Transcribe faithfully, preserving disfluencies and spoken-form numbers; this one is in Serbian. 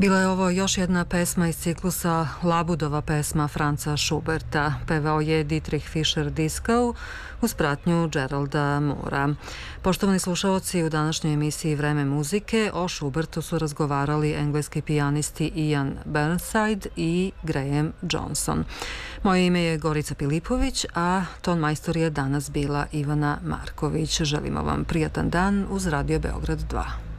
Bila je ovo još jedna pesma iz ciklusa Labudova pesma Franza Schuberta. Pevao je Dietrich Fischer-Dieskau uz pratnju Geralda Moora. Poštovani slušaoci, u današnjoj emisiji Vreme muzike o Schubertu su razgovarali engleski pijanisti Ian Burnside i Graham Johnson. Moje ime je Gorica Pilipović, a ton majstor je danas bila Ivana Marković. Želimo vam prijatan dan uz Radio Beograd dva.